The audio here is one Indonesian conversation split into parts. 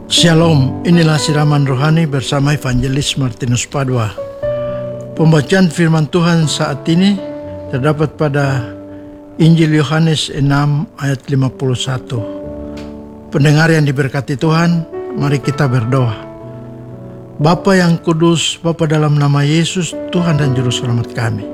Shalom, inilah siraman rohani bersama Evangelis Martinus Padua. Pembacaan firman Tuhan saat ini terdapat pada Injil Yohanes 6 ayat 51. Pendengar yang diberkati Tuhan, mari kita berdoa. Bapa yang kudus, Bapa dalam nama Yesus, Tuhan dan Juru Selamat kami.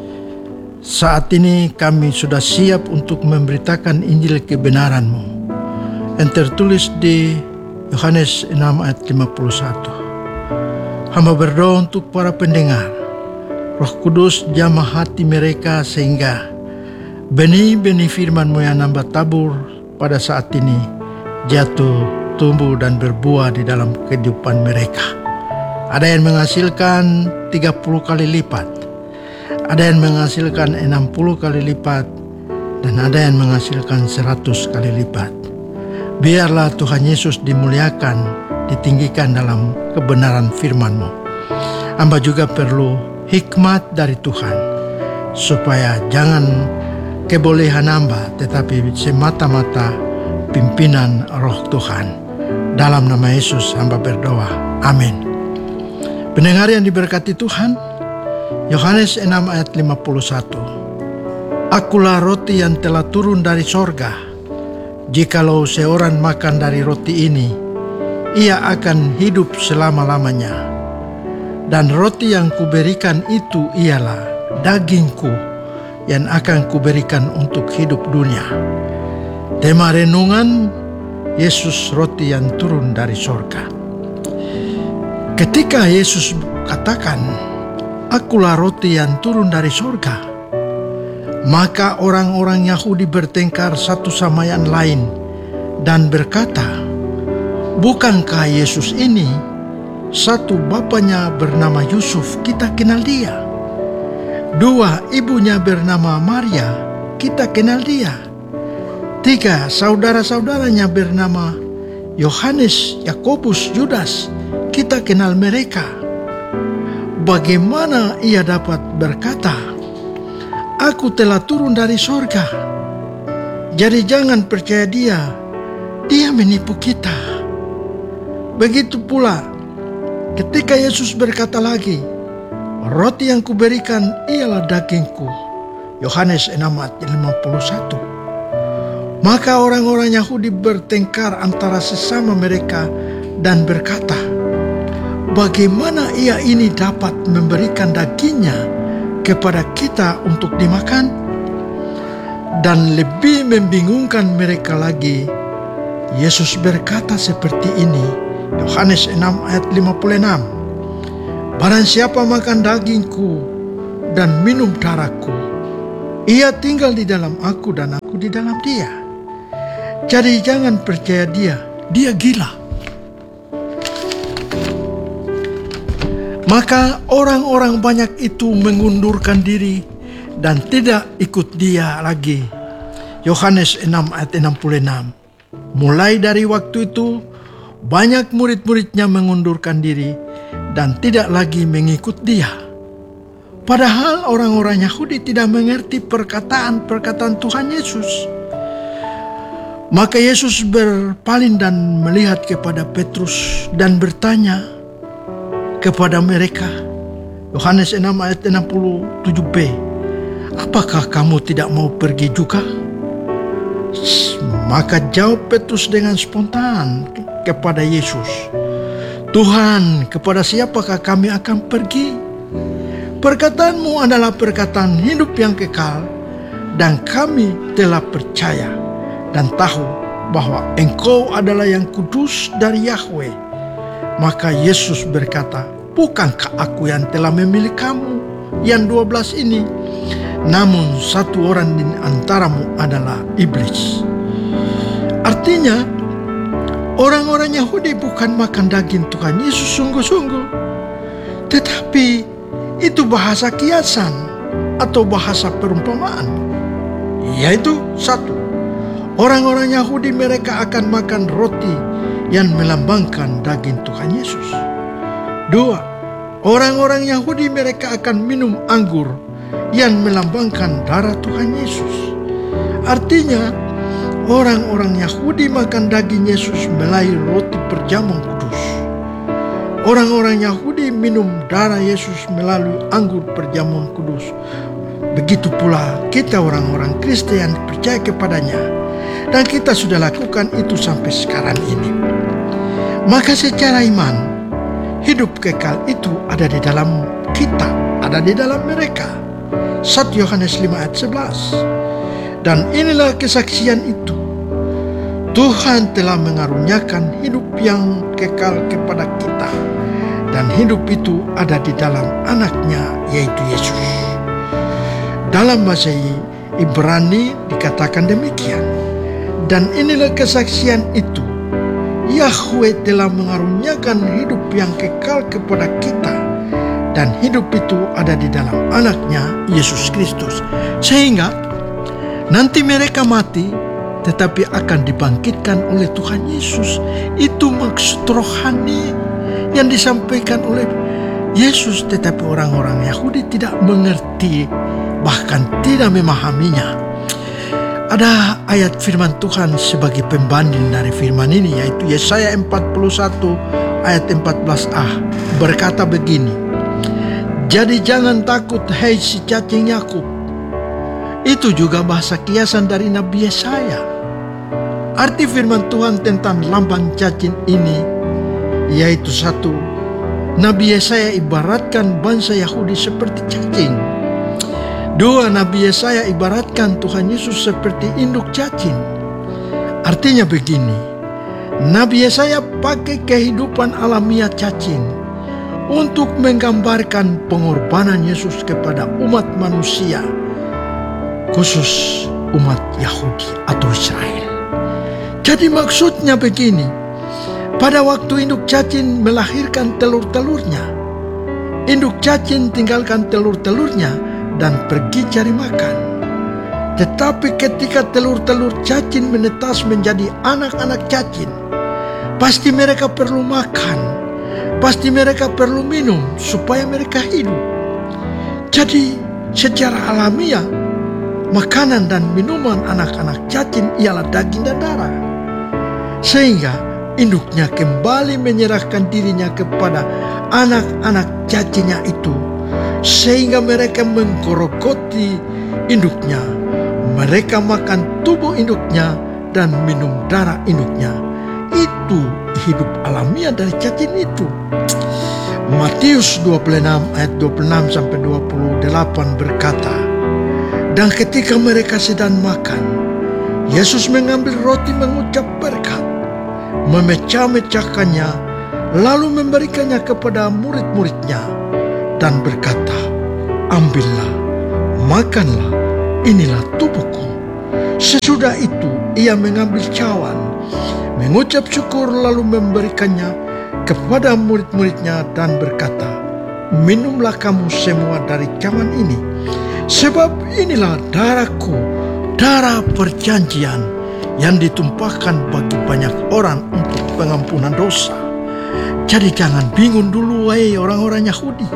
Saat ini kami sudah siap untuk memberitakan Injil kebenaran-Mu yang tertulis di Yohanes 6 ayat 51. Hamba berdoa untuk para pendengar. Roh Kudus jamah hati mereka sehingga benih-benih firman-Mu yang nambah tabur pada saat ini jatuh, tumbuh dan berbuah di dalam kehidupan mereka. Ada yang menghasilkan 30 kali lipat, ada yang menghasilkan 60 kali lipat, dan ada yang menghasilkan 100 kali lipat. Biarlah Tuhan Yesus dimuliakan, ditinggikan dalam kebenaran firman-Mu. Hamba juga perlu hikmat dari Tuhan, supaya jangan kebolehan hamba, tetapi semata-mata pimpinan roh Tuhan. Dalam nama Yesus hamba berdoa, amin. Pendengar yang diberkati Tuhan, Yohanes 6 ayat 51. Akulah roti yang telah turun dari sorga. Jikalau seorang makan dari roti ini, ia akan hidup selama-lamanya. Dan roti yang kuberikan itu ialah dagingku yang akan kuberikan untuk hidup dunia. Tema renungan, Yesus roti yang turun dari sorga. Ketika Yesus katakan, akulah roti yang turun dari sorga, maka orang-orang Yahudi bertengkar satu sama yang lain dan berkata, bukankah Yesus ini satu bapaknya bernama Yusuf, kita kenal dia. Dua ibunya bernama Maria, kita kenal dia. Tiga saudara-saudaranya bernama Yohanes, Yakobus, Yudas, kita kenal mereka. Bagaimana ia dapat berkata, aku telah turun dari sorga? Jadi jangan percaya dia menipu kita. Begitu pula ketika Yesus berkata lagi, roti yang kuberikan ialah dagingku. Yohanes 6 ayat 51. Maka orang-orang Yahudi bertengkar antara sesama mereka dan berkata, bagaimana ia ini dapat memberikan dagingnya kepada kita untuk dimakan? Dan lebih membingungkan mereka lagi, Yesus berkata seperti ini, Yohanes 6 ayat 56. Barang siapa makan dagingku dan minum darahku, ia tinggal di dalam aku dan aku di dalam dia. Jadi jangan percaya dia gila. Maka orang-orang banyak itu mengundurkan diri dan tidak ikut dia lagi. Yohanes 6 ayat 66. Mulai dari waktu itu, banyak murid-muridnya mengundurkan diri dan tidak lagi mengikut dia. Padahal orang-orang Yahudi tidak mengerti perkataan-perkataan Tuhan Yesus. Maka Yesus berpaling dan melihat kepada Petrus dan bertanya kepada mereka. Yohanes 6 ayat 67b. Apakah kamu tidak mau pergi juga? Maka jawab Petrus dengan spontan kepada Yesus, Tuhan, kepada siapakah kami akan pergi? Perkataanmu adalah perkataan hidup yang kekal, dan kami telah percaya dan tahu bahwa Engkau adalah yang kudus dari Yahweh. Maka Yesus berkata, bukankah aku yang telah memilih kamu yang 12 ini? Namun satu orang di antaramu adalah iblis. Artinya, orang-orang Yahudi bukan makan daging Tuhan Yesus sungguh-sungguh, tetapi itu bahasa kiasan atau bahasa perumpamaan. Yaitu satu, orang-orang Yahudi mereka akan makan roti yang melambangkan daging Tuhan Yesus. Dua, orang-orang Yahudi mereka akan minum anggur yang melambangkan darah Tuhan Yesus. Artinya, Orang-orang Yahudi makan daging Yesus melalui roti perjamuan kudus. Orang-orang Yahudi minum darah Yesus melalui anggur perjamuan kudus. Begitu pula kita orang-orang Kristen yang percaya kepadanya. Dan kita sudah lakukan itu sampai sekarang ini. Maka secara iman, hidup kekal itu ada di dalam kita, ada di dalam mereka. 1 Yohanes 5 ayat 11. Dan inilah kesaksian itu. Tuhan telah mengaruniakan hidup yang kekal kepada kita. Dan hidup itu ada di dalam anaknya, yaitu Yesus. Dalam bahasa Ibrani dikatakan demikian. Dan inilah kesaksian itu. Yahweh telah mengaruniakan hidup yang kekal kepada kita. Dan hidup itu ada di dalam anaknya, Yesus Kristus. Sehingga nanti mereka mati, tetapi akan dibangkitkan oleh Tuhan Yesus. Itu maksud rohani yang disampaikan oleh Yesus. Tetapi orang-orang Yahudi tidak mengerti, bahkan tidak memahaminya. Ada ayat firman Tuhan sebagai pembanding dari firman ini, yaitu Yesaya 41 ayat 14a, berkata begini, "Jadi jangan takut, hai si cacing Yakub." Itu juga bahasa kiasan dari Nabi Yesaya. Arti firman Tuhan tentang lambang cacing ini, yaitu 1. Nabi Yesaya ibaratkan bangsa Yahudi seperti cacing. 2. Nabi Yesaya ibaratkan Tuhan Yesus seperti induk cacing. Artinya begini, Nabi Yesaya pakai kehidupan alamiah cacing untuk menggambarkan pengorbanan Yesus kepada umat manusia, khusus umat Yahudi atau Israel. Jadi maksudnya begini, pada waktu induk cacing melahirkan telur-telurnya, induk cacing tinggalkan telur-telurnya dan pergi cari makan. Tetapi ketika telur-telur cacing menetas menjadi anak-anak cacing, pasti mereka perlu makan, pasti mereka perlu minum supaya mereka hidup. Jadi secara alamiah, makanan dan minuman anak-anak cacing ialah daging dan darah. Sehingga induknya kembali menyerahkan dirinya kepada anak-anak cacingnya itu. Sehingga mereka menggerogoti induknya. Mereka makan tubuh induknya dan minum darah induknya. Itu hidup alamiah dari cacing itu. Matius 26 ayat 26 sampai 28 berkata, "Dan ketika mereka sedang makan, Yesus mengambil roti mengucap berkat, memecah-mecahkannya, lalu memberikannya kepada murid-muridnya dan berkata, 'Ambillah, makanlah, inilah tubuhku.' Sesudah itu ia mengambil cawan, mengucap syukur lalu memberikannya kepada murid-muridnya dan berkata, 'Minumlah kamu semua dari cawan ini, sebab inilah darahku, darah perjanjian yang ditumpahkan bagi banyak orang untuk pengampunan dosa.'" Jadi jangan bingung dulu, wahai orang-orang Yahudi.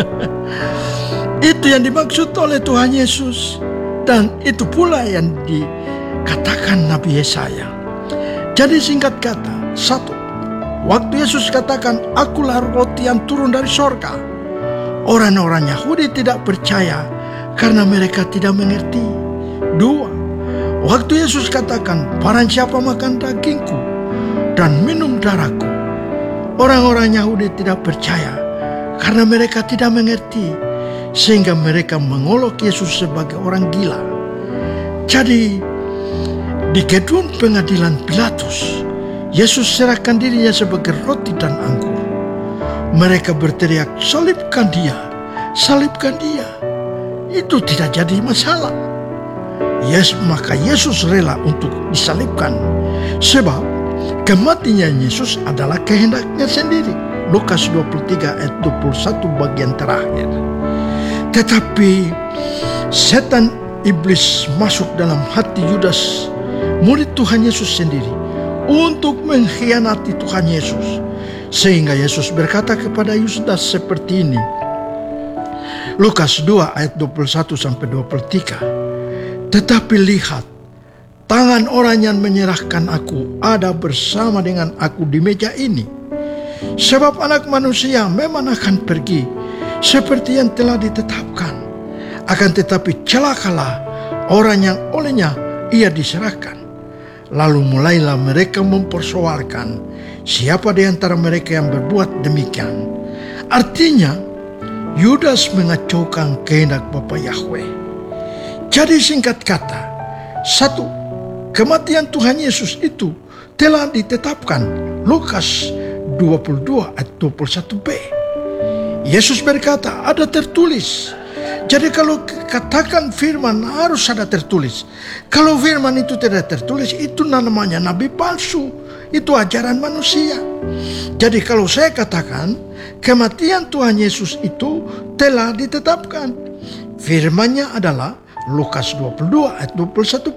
Itu yang dimaksud oleh Tuhan Yesus. Dan itu pula yang dikatakan Nabi Yesaya. Jadi singkat kata, 1. Waktu Yesus katakan, "Akulah roti yang turun dari sorga," orang-orang Yahudi tidak percaya karena mereka tidak mengerti. 2. Waktu Yesus katakan, "Barang siapa makan dagingku dan minum darahku," orang-orang Yahudi tidak percaya karena mereka tidak mengerti, sehingga mereka mengolok Yesus sebagai orang gila. Jadi di gedung pengadilan Pilatus, Yesus serahkan dirinya sebagai roti dan anggur. Mereka berteriak, "Salibkan dia, salibkan dia." Itu tidak jadi masalah. Maka Yesus rela untuk disalibkan, sebab kematian Yesus adalah kehendaknya sendiri. Lukas 23 ayat 21 bagian terakhir. Tetapi setan iblis masuk dalam hati Yudas, murid Tuhan Yesus sendiri, untuk mengkhianati Tuhan Yesus. Sehingga Yesus berkata kepada Yudas seperti ini. Lukas 2 ayat 21 sampai 23. "Tetapi lihat, tangan orang yang menyerahkan aku ada bersama dengan aku di meja ini. Sebab Anak Manusia memang akan pergi seperti yang telah ditetapkan. Akan tetapi celakalah orang yang olehnya ia diserahkan. Lalu mulailah mereka mempersoalkan siapa di antara mereka yang berbuat demikian. Artinya, Yudas mengacaukan kehendak Bapa Yahweh. Jadi singkat kata, 1. Kematian Tuhan Yesus itu telah ditetapkan. Lukas 22 ayat 21b. Yesus berkata, ada tertulis. Jadi kalau katakan firman harus ada tertulis. Kalau firman itu tidak tertulis, itu namanya nabi palsu. Itu ajaran manusia. Jadi kalau saya katakan kematian Tuhan Yesus itu telah ditetapkan, firmannya adalah Lukas 22 ayat 21b.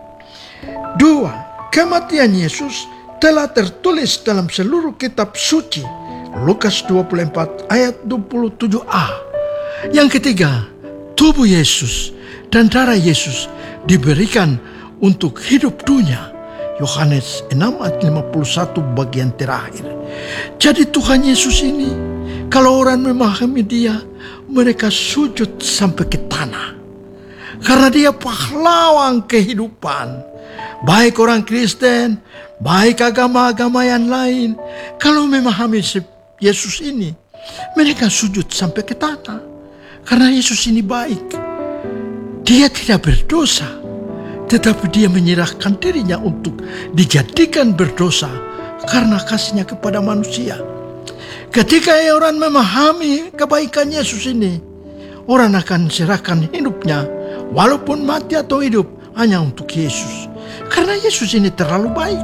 2. Kematian Yesus telah tertulis dalam seluruh kitab suci. Lukas 24 ayat 27a. Yang ketiga, tubuh Yesus dan darah Yesus diberikan untuk hidup dunia. Yohanes 6 ayat 51 bagian terakhir. Jadi Tuhan Yesus ini, kalau orang memahami dia, mereka sujud sampai ke tanah. Karena dia pahlawan kehidupan. Baik orang Kristen, baik agama-agama yang lain, kalau memahami Yesus ini, mereka sujud sampai ke tanah. Karena Yesus ini baik. Dia tidak berdosa, tetapi dia menyerahkan dirinya untuk dijadikan berdosa karena kasihnya kepada manusia. Ketika orang memahami kebaikan Yesus ini, orang akan serahkan hidupnya, walaupun mati atau hidup, hanya untuk Yesus. Karena Yesus ini terlalu baik.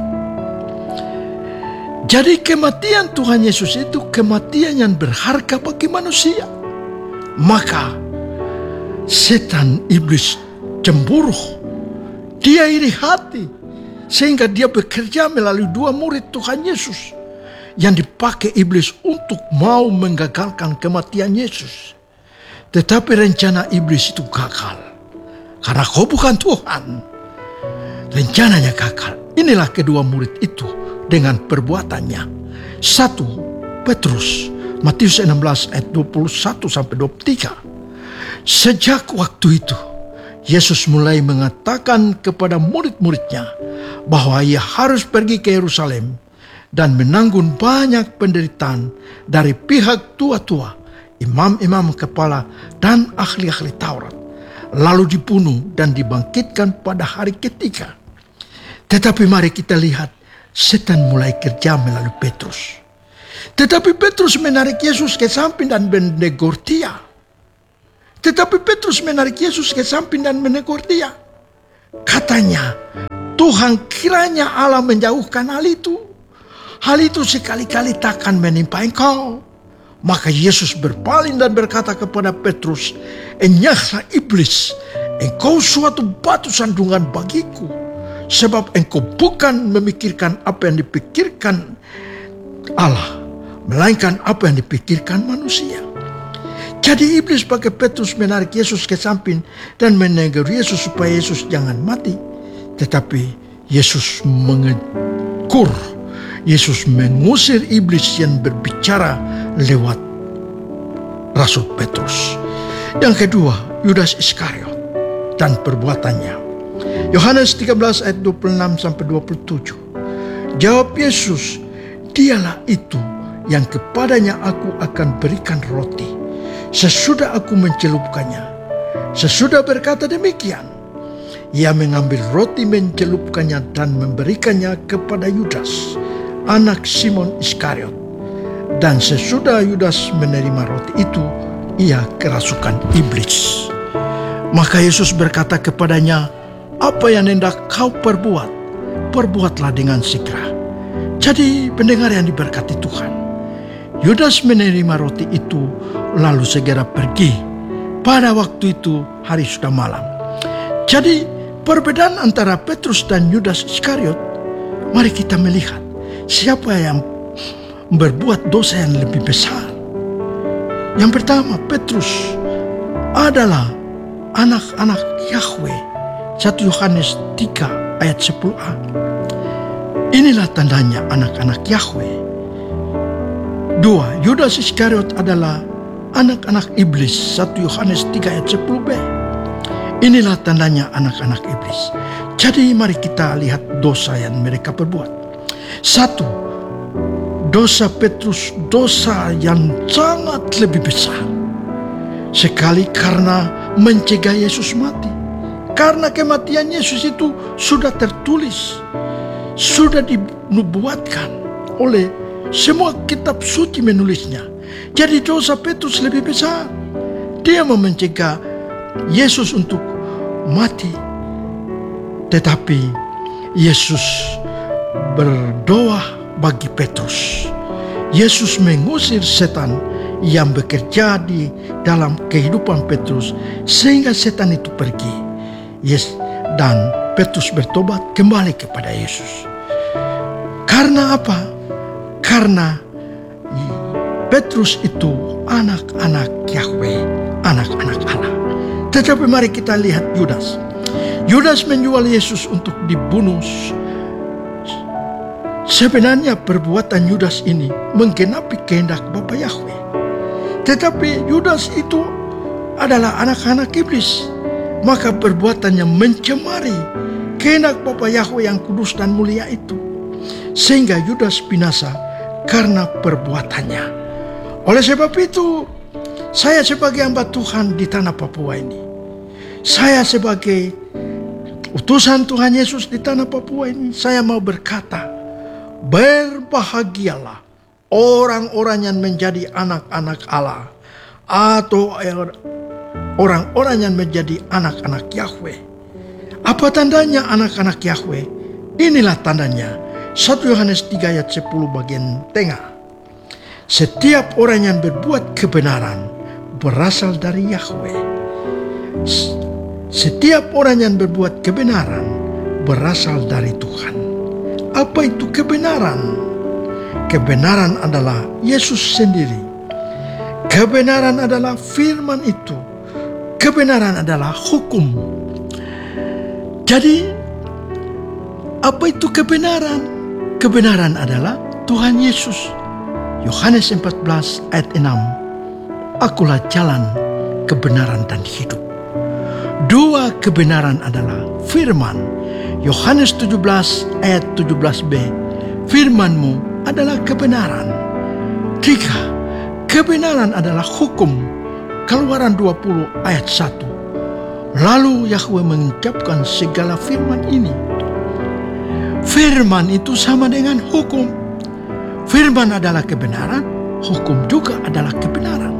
Jadi kematian Tuhan Yesus itu kematian yang berharga bagi manusia. Maka setan iblis cemburu. Dia iri hati sehingga dia bekerja melalui 2 murid Tuhan Yesus yang dipakai iblis untuk mau menggagalkan kematian Yesus. Tetapi rencana iblis itu gagal. Karena kau bukan Tuhan. Rencananya gagal. Inilah kedua murid itu dengan perbuatannya. 1. Petrus, Matius 16 ayat 21 sampai 23. Sejak waktu itu Yesus mulai mengatakan kepada murid-muridnya bahwa ia harus pergi ke Yerusalem dan menanggung banyak penderitaan dari pihak tua-tua, imam-imam kepala, dan ahli-ahli Taurat, lalu dibunuh dan dibangkitkan pada hari ketiga. Tetapi mari kita lihat, setan mulai kerja melalui Petrus. Tetapi Petrus menarik Yesus ke samping dan menegur dia. Katanya, Tuhan kiranya Allah menjauhkan hal itu. Hal itu sekali-kali takkan menimpa engkau. Maka Yesus berpaling dan berkata kepada Petrus, enyahlah iblis, engkau suatu batu sandungan bagiku. Sebab engkau bukan memikirkan apa yang dipikirkan Allah, melainkan apa yang dipikirkan manusia. Jadi iblis pakai Petrus menarik Yesus ke samping dan menegur Yesus supaya Yesus jangan mati. Tetapi Yesus mengekur. Yesus mengusir iblis yang berbicara lewat Rasul Petrus. Yang kedua, Yudas Iskariot dan perbuatannya. Yohanes 13 ayat 26 sampai 27. Jawab Yesus, dialah itu yang kepadanya aku akan berikan roti sesudah aku mencelupkannya. Sesudah berkata demikian, ia mengambil roti, mencelupkannya dan memberikannya kepada Yudas, anak Simon Iskariot. Dan sesudah Yudas menerima roti itu, ia kerasukan iblis. Maka Yesus berkata kepadanya, apa yang hendak kau perbuat, perbuatlah dengan segera. Jadi pendengar yang diberkati Tuhan, Yudas menerima roti itu lalu segera pergi. Pada waktu itu hari sudah malam. Jadi perbedaan antara Petrus dan Yudas Iskariot, mari kita melihat siapa yang berbuat dosa yang lebih besar. Yang pertama, Petrus adalah anak-anak Yahweh. 1 Yohanes 3 ayat 10a. Inilah tandanya anak-anak Yahweh. 2. Yudas Iskariot adalah anak-anak iblis. 1 Yohanes 3 ayat 10b. Inilah tandanya anak-anak iblis. Jadi mari kita lihat dosa yang mereka perbuat. 1. Dosa Petrus, dosa yang sangat lebih besar. Sekali karena mencegah Yesus mati. Karena kematian Yesus itu sudah tertulis, sudah dinubuatkan oleh semua kitab suci menulisnya. Jadi dosa Petrus lebih besar. Dia mau mencegah Yesus untuk mati. Tetapi Yesus berdoa bagi Petrus. Yesus mengusir setan yang bekerja di dalam kehidupan Petrus sehingga setan itu pergi. Dan Petrus bertobat kembali kepada Yesus. Karena apa? Karena Petrus itu anak-anak Yahweh, anak-anak Allah. Tetapi mari kita lihat Yudas. Yudas menjual Yesus untuk dibunuh. Sebenarnya perbuatan Yudas ini menggenapi kehendak Bapa Yahweh. Tetapi Yudas itu adalah anak-anak iblis. Maka perbuatannya mencemari kehendak Bapa Yahweh yang kudus dan mulia itu. Sehingga Yudas binasa karena perbuatannya. Oleh sebab itu, saya sebagai hamba Tuhan di tanah Papua ini, saya sebagai utusan Tuhan Yesus di tanah Papua ini, saya mau berkata, berbahagialah orang-orang yang menjadi anak-anak Allah, atau orang-orang yang menjadi anak-anak Yahweh. Apa tandanya anak-anak Yahweh? Inilah tandanya. 1 Yohanes 3 ayat 10 bagian tengah. Setiap orang yang berbuat kebenaran berasal dari Yahweh. Setiap orang yang berbuat kebenaran berasal dari Tuhan. Apa itu kebenaran? Kebenaran adalah Yesus sendiri. Kebenaran adalah firman itu. Kebenaran adalah hukum. Jadi, apa itu kebenaran? Kebenaran adalah Tuhan Yesus. Yohanes 14 ayat 6. Akulah jalan, kebenaran dan hidup. 2. Kebenaran adalah firman. Yohanes 17 ayat 17b. Firman-Mu adalah kebenaran. 3. Kebenaran adalah hukum. Keluaran 20 ayat 1. Lalu Yahweh mengucapkan segala firman ini. Firman itu sama dengan hukum. Firman adalah kebenaran, hukum juga adalah kebenaran.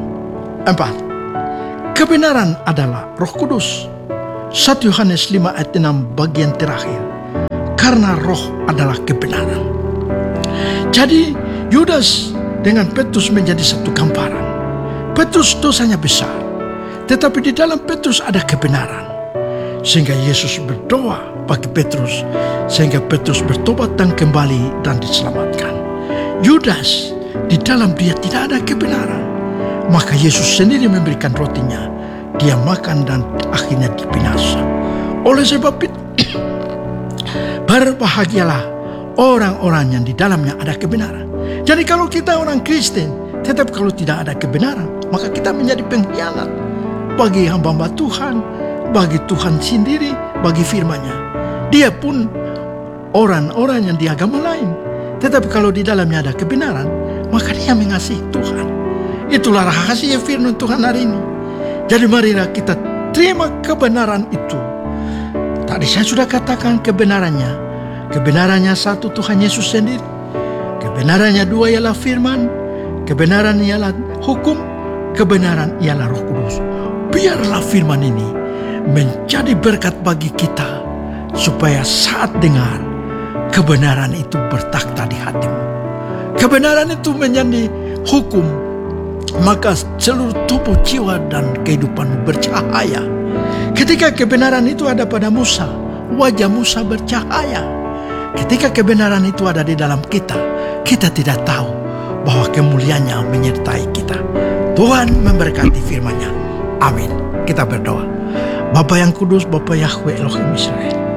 4. Kebenaran adalah Roh Kudus. 1 Yohanes 5 ayat 6 bagian terakhir. Karena Roh adalah kebenaran. Jadi Yudas dengan Petrus menjadi satu gambaran. Petrus dosanya besar, tetapi di dalam Petrus ada kebenaran. Sehingga Yesus berdoa bagi Petrus, sehingga Petrus bertobat dan kembali dan diselamatkan. Yudas, di dalam dia tidak ada kebenaran. Maka Yesus sendiri memberikan rotinya. Dia makan dan akhirnya dibinasa. Oleh sebab itu, berbahagialah orang-orang yang di dalamnya ada kebenaran. Jadi kalau kita orang Kristen, tetap kalau tidak ada kebenaran, maka kita menjadi pengkhianat bagi hamba-hamba Tuhan, bagi Tuhan sendiri, bagi firman-Nya. Dia pun orang-orang yang di agama lain. Tetapi kalau di dalamnya ada kebenaran, maka dia mengasihi Tuhan. Itulah rahasia firman Tuhan hari ini. Jadi marilah kita terima kebenaran itu. Tadi saya sudah katakan kebenarannya. Kebenarannya satu, Tuhan Yesus sendiri. Kebenarannya dua, ialah firman. Kebenaran ialah hukum. Kebenaran ialah Roh Kudus. Biarlah firman ini menjadi berkat bagi kita, supaya saat dengar, kebenaran itu bertakhta di hatimu. Kebenaran itu menjadi hukum. Maka seluruh tubuh, jiwa, dan kehidupanmu bercahaya. Ketika kebenaran itu ada pada Musa, wajah Musa bercahaya. Ketika kebenaran itu ada di dalam kita, kita tidak tahu bahwa kemuliaannya menyertai kita. Tuhan memberkati firman-Nya. Amin. Kita berdoa. Bapa yang kudus, Bapa Yahweh Elohim Israel,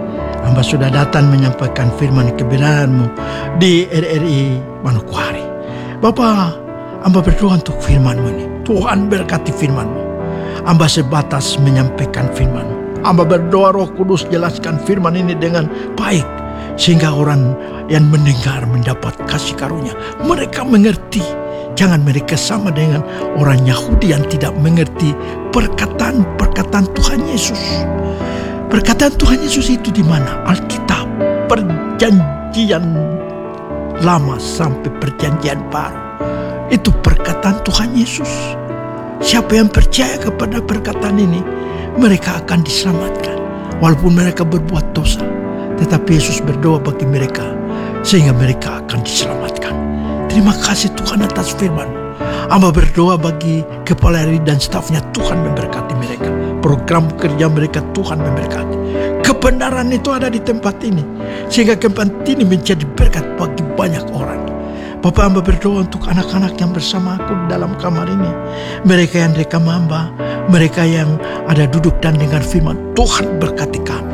Hamba sudah datang menyampaikan firman kebenaran-Mu di RRI Manokwari. Bapa, hamba berdoa untuk firman-Mu ini. Tuhan berkati firman-Mu. Hamba sebatas menyampaikan firman-Mu. Hamba berdoa Roh Kudus jelaskan firman ini dengan baik, sehingga orang yang mendengar mendapat kasih karunia. Mereka mengerti. Jangan mereka sama dengan orang Yahudi yang tidak mengerti perkataan-perkataan Tuhan Yesus. Perkataan Tuhan Yesus itu di mana? Alkitab, perjanjian lama sampai perjanjian baru. Itu perkataan Tuhan Yesus. Siapa yang percaya kepada perkataan ini, mereka akan diselamatkan. Walaupun mereka berbuat dosa, tetapi Yesus berdoa bagi mereka, sehingga mereka akan diselamatkan. Terima kasih Tuhan atas firman. Hamba berdoa bagi kepala RRI dan stafnya, Tuhan memberkati mereka. Program kerja mereka Tuhan memberkati. Kebenaran itu ada di tempat ini, sehingga tempat ini menjadi berkat bagi banyak orang. Bapak, hamba berdoa untuk anak-anak yang bersama aku dalam kamar ini. Mereka yang rekam hamba, mereka yang ada duduk dan dengar firman, Tuhan berkati kami.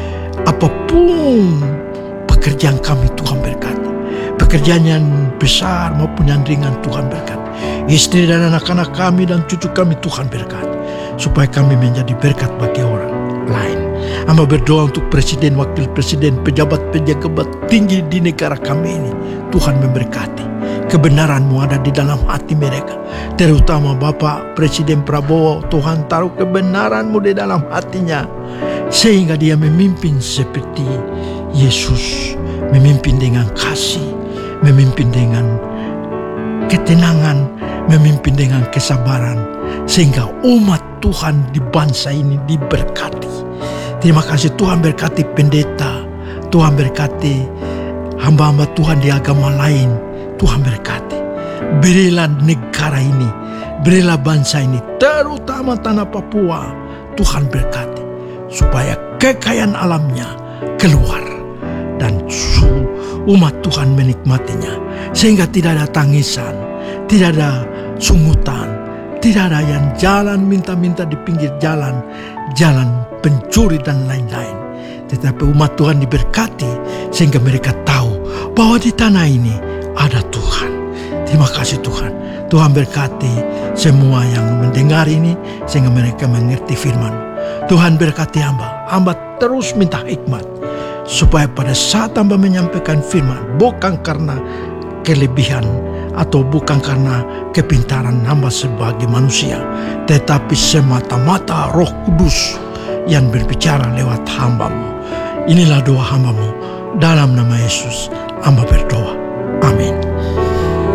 Apapun pekerjaan kami, Tuhan berkati. Pekerjaan yang besar maupun yang ringan, Tuhan berkati. Istri dan anak-anak kami dan cucu kami, Tuhan berkati. Supaya kami menjadi berkat bagi orang lain. Hamba berdoa untuk presiden, wakil presiden, pejabat-pejabat tinggi di negara kami ini. Tuhan memberkati. Kebenaran-Mu ada di dalam hati mereka. Terutama Bapak Presiden Prabowo, Tuhan taruh kebenaran-Mu di dalam hatinya, sehingga dia memimpin seperti Yesus. Memimpin dengan kasih, memimpin dengan ketenangan, memimpin dengan kesabaran, sehingga umat Tuhan di bangsa ini diberkati. Terima kasih Tuhan, berkati pendeta, Tuhan berkati hamba-hamba Tuhan di agama lain, Tuhan berkati. Berilah negara ini, berilah bangsa ini, terutama tanah Papua, Tuhan berkati, supaya kekayaan alamnya keluar dan umat Tuhan menikmatinya, sehingga tidak ada tangisan, tidak ada sungutan, tidak ada yang jalan minta-minta di pinggir jalan, jalan pencuri dan lain-lain. Tetapi umat Tuhan diberkati, sehingga mereka tahu bahwa di tanah ini ada Tuhan. Terima kasih Tuhan. Tuhan berkati semua yang mendengar ini, sehingga mereka mengerti firman. Tuhan berkati hamba. Hamba terus minta hikmat, supaya pada saat hamba menyampaikan firman, bukan karena kelebihan atau bukan karena kepintaran hamba sebagai manusia, tetapi semata-mata Roh Kudus yang berbicara lewat hamba-Mu. Inilah doa hamba-Mu. Dalam nama Yesus hamba berdoa. Amin.